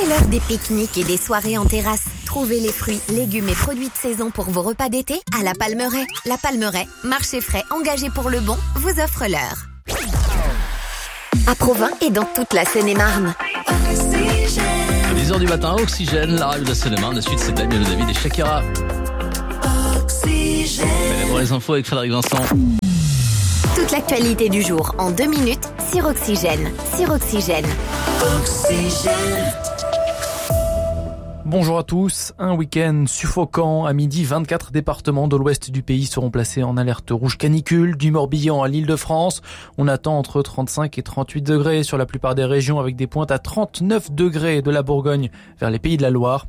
C'est l'heure des pique-niques et des soirées en terrasse. Trouvez les fruits, légumes et produits de saison pour vos repas d'été à La Palmeraie. La Palmeraie, marché frais engagé pour le bon, vous offre l'heure. À Provins et dans toute la Seine-et-Marne. 10h du matin, Oxygène, la radio de la Seine-et-Marne. La suite, c'est Damien Le David et Shakira. Mais pour les infos avec Frédéric Vincent. Toute l'actualité du jour en 2 minutes sur Oxygène. Sur Oxygène. Bonjour à tous. Un week-end suffocant. À midi, 24 départements de l'ouest du pays seront placés en alerte rouge canicule. Du Morbihan à l'Île-de-France, on attend entre 35 et 38 degrés sur la plupart des régions, avec des pointes à 39 degrés de la Bourgogne vers les Pays de la Loire.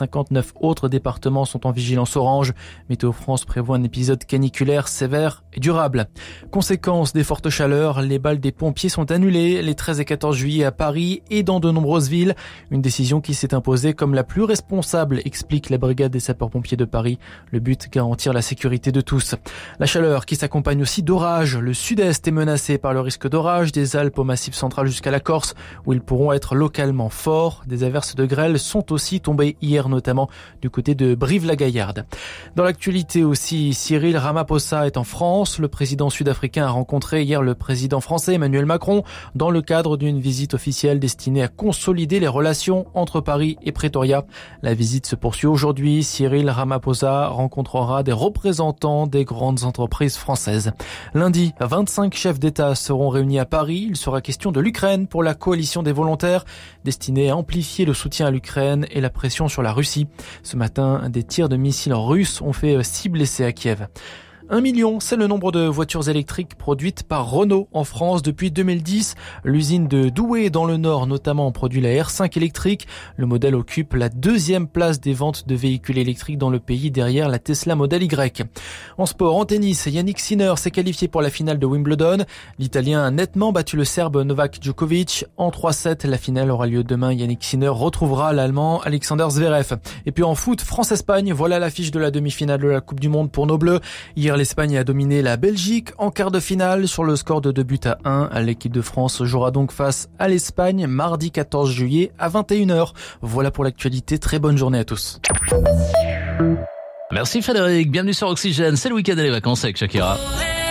59 autres départements sont en vigilance orange. Météo France prévoit un épisode caniculaire sévère et durable. Conséquence des fortes chaleurs, les bals des pompiers sont annulés les 13 et 14 juillet à Paris et dans de nombreuses villes. Une décision qui s'est imposée comme la plus responsable, explique la brigade des sapeurs-pompiers de Paris. Le but, garantir la sécurité de tous. La chaleur qui s'accompagne aussi d'orages. Le sud-est est menacé par le risque d'orage, des Alpes au Massif central jusqu'à la Corse, où ils pourront être localement forts. Des averses de grêle sont aussi tombées hier, notamment du côté de Brive-la-Gaillarde. Dans l'actualité aussi, Cyril Ramaphosa est en France. Le président sud-africain a rencontré hier le président français Emmanuel Macron dans le cadre d'une visite officielle destinée à consolider les relations entre Paris et Pretoria. La visite se poursuit aujourd'hui. Cyril Ramaphosa rencontrera des représentants des grandes entreprises françaises. Lundi, 25 chefs d'État seront réunis à Paris. Il sera question de l'Ukraine pour la coalition des volontaires, destinée à amplifier le soutien à l'Ukraine et la pression sur la Russie. Ce matin, des tirs de missiles russes ont fait 6 blessés à Kiev. 1 million, c'est le nombre de voitures électriques produites par Renault en France depuis 2010. L'usine de Douai dans le Nord notamment produit la R5 électrique. Le modèle occupe la 2e place des ventes de véhicules électriques dans le pays, derrière la Tesla Model Y. En sport, en tennis, Yannick Sinner s'est qualifié pour la finale de Wimbledon. L'Italien a nettement battu le Serbe Novak Djokovic en 3-7. La finale aura lieu demain. Yannick Sinner retrouvera l'Allemand Alexander Zverev. Et puis en foot, France-Espagne, voilà l'affiche de la demi-finale de la Coupe du Monde pour nos Bleus. Hier, l'Espagne a dominé la Belgique en quart de finale sur le score de 2-1. L'équipe de France jouera donc face à l'Espagne mardi 14 juillet à 21h. Voilà pour l'actualité. Très bonne journée à tous. Merci Frédéric, bienvenue sur Oxygène. C'est le week-end et les vacances avec Shakira.